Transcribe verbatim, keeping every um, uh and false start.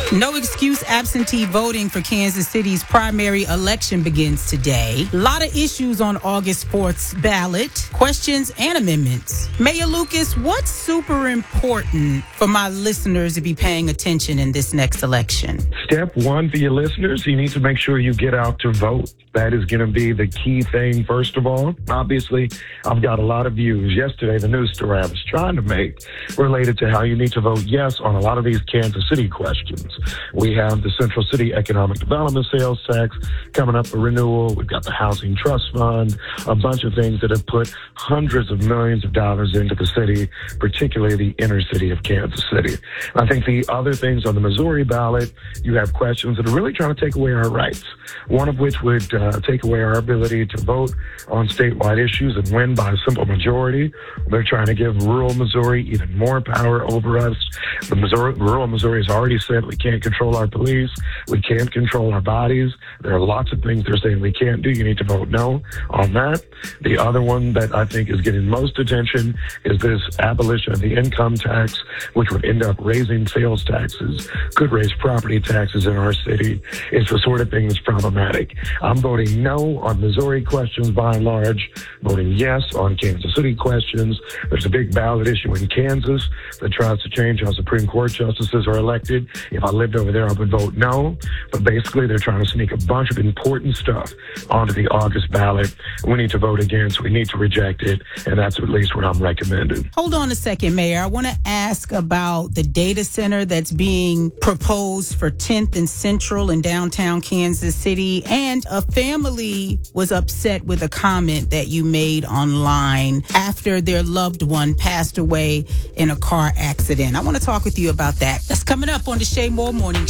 No excuse absentee voting for Kansas City's primary election begins today. A lot of issues on August fourth's ballot, questions and amendments. Mayor Lucas, what's super important for my listeners to be paying attention in this next election? Step one for your listeners, you need to make sure you get out to vote. That is going to be the key thing, first of all. Obviously, I've got a lot of views. Yesterday, the news story I was trying to make related to how you need to vote yes on a lot of these Kansas City questions. We have the Central City Economic Development Sales Tax coming up for renewal. We've got the Housing Trust Fund, a bunch of things that have put hundreds of millions of dollars into the city, particularly the inner city of Kansas City. I think the other things on the Missouri ballot, you have questions that are really trying to take away our rights, one of which would uh, take away our ability to vote on statewide issues and win by a simple majority. They're trying to give rural Missouri even more power over us. The Missouri, rural Missouri has already said we can't control our police. We can't control our bodies. There are lots of things they're saying we can't do. You need to vote no on that. The other one that I think is getting most attention is this abolition of the income tax, which would end up raising sales taxes, could raise property taxes in our city. It's the sort of thing that's problematic. I'm voting no on Missouri questions by and large, voting yes on Kansas City questions. There's a big ballot issue in Kansas that tries to change how Supreme Court justices are elected. If I lived over there, I would vote no. But basically, they're trying to sneak a bunch of important stuff onto the August ballot. We need to vote against. We need to reject it. And that's at least what I'm recommending. Hold on a second, Mayor. I want to ask about the data center that's being proposed for tenth and Central in downtown Kansas City. And a family was upset with a comment that you made online after their loved one passed away in a car accident. I want to talk with you about that. That's coming up on the Shay Moore Morning